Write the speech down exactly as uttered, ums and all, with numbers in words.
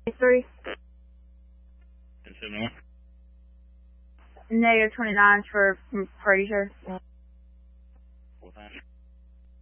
three. ten seventy-one. Negative twenty-nine for Frazier. Four times.